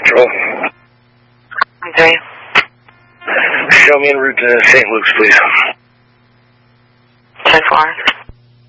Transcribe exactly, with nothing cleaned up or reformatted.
Patrol. Okay. Show me en route to Saint Luke's, please. ten four.